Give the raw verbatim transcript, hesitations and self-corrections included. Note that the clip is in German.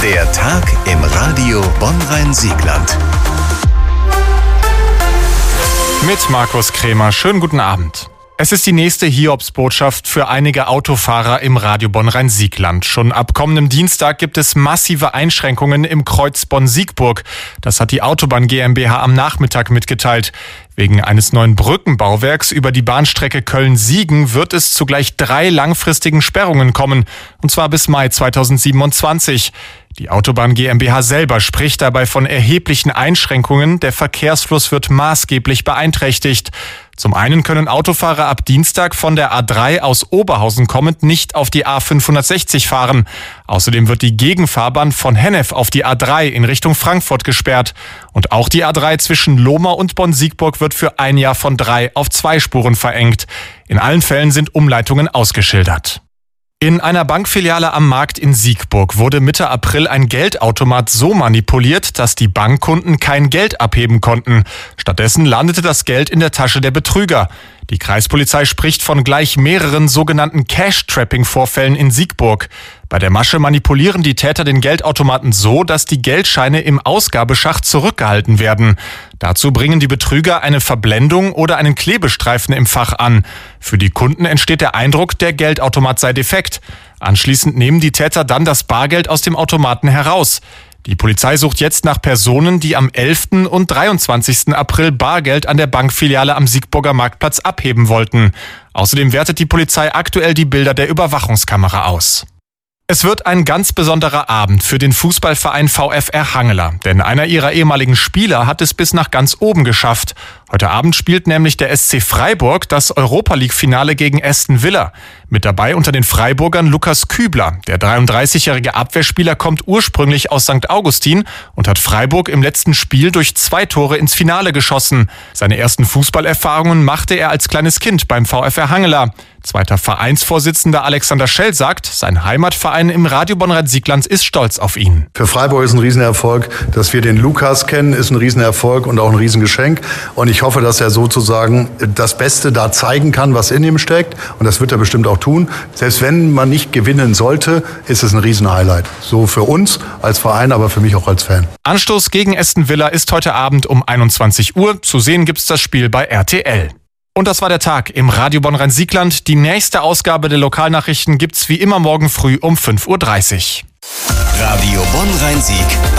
Der Tag im Radio Bonn-Rhein-Siegland. Mit Markus Krämer. Schönen guten Abend. Es ist die nächste Hiobsbotschaft für einige Autofahrer im Radio Bonn-Rhein-Siegland. Schon ab kommendem Dienstag gibt es massive Einschränkungen im Kreuz Bonn-Siegburg. Das hat die Autobahn GmbH am Nachmittag mitgeteilt. Wegen eines neuen Brückenbauwerks über die Bahnstrecke Köln-Siegen wird es zu gleich drei langfristigen Sperrungen kommen, und zwar bis Mai zweitausendsiebenundzwanzig. Die Autobahn GmbH selber spricht dabei von erheblichen Einschränkungen. Der Verkehrsfluss wird maßgeblich beeinträchtigt. Zum einen können Autofahrer ab Dienstag von der A drei aus Oberhausen kommend nicht auf die A fünfhundertsechzig fahren. Außerdem wird die Gegenfahrbahn von Hennef auf die A drei in Richtung Frankfurt gesperrt. Und auch die A drei zwischen Lohmar und Bonn-Siegburg wird für ein Jahr von drei auf zwei Spuren verengt. In allen Fällen sind Umleitungen ausgeschildert. In einer Bankfiliale am Markt in Siegburg wurde Mitte April ein Geldautomat so manipuliert, dass die Bankkunden kein Geld abheben konnten. Stattdessen landete das Geld in der Tasche der Betrüger. Die Kreispolizei spricht von gleich mehreren sogenannten Cash-Trapping-Vorfällen in Siegburg. Bei der Masche manipulieren die Täter den Geldautomaten so, dass die Geldscheine im Ausgabeschacht zurückgehalten werden. Dazu bringen die Betrüger eine Verblendung oder einen Klebestreifen im Fach an. Für die Kunden entsteht der Eindruck, der Geldautomat sei defekt. Anschließend nehmen die Täter dann das Bargeld aus dem Automaten heraus. Die Polizei sucht jetzt nach Personen, die am elften und dreiundzwanzigsten April Bargeld an der Bankfiliale am Siegburger Marktplatz abheben wollten. Außerdem wertet die Polizei aktuell die Bilder der Überwachungskamera aus. Es wird ein ganz besonderer Abend für den Fußballverein VfR Hangela, denn einer ihrer ehemaligen Spieler hat es bis nach ganz oben geschafft. Heute Abend spielt nämlich der S C Freiburg das Europa-League-Finale gegen Aston Villa. Mit dabei unter den Freiburgern Lukas Kübler. Der dreiunddreißigjährige Abwehrspieler kommt ursprünglich aus Sankt Augustin und hat Freiburg im letzten Spiel durch zwei Tore ins Finale geschossen. Seine ersten Fußballerfahrungen machte er als kleines Kind beim VfR Hangela. Zweiter Vereinsvorsitzender Alexander Schell sagt, sein Heimatverein im Radio Bonn-Rhein-Siegland ist stolz auf ihn. Für Freiburg ist ein Riesenerfolg, dass wir den Lukas kennen, ist ein Riesenerfolg und auch ein Riesengeschenk. Und ich hoffe, dass er sozusagen das Beste da zeigen kann, was in ihm steckt. Und das wird er bestimmt auch tun. Selbst wenn man nicht gewinnen sollte, ist es ein Riesenhighlight. So für uns als Verein, aber für mich auch als Fan. Anstoß gegen Aston Villa ist heute Abend um einundzwanzig Uhr. Zu sehen gibt's das Spiel bei R T L. Und das war der Tag im Radio Bonn-Rhein-Siegland. Die nächste Ausgabe der Lokalnachrichten gibt's wie immer morgen früh um fünf Uhr dreißig. Radio Bonn-Rhein-Sieg.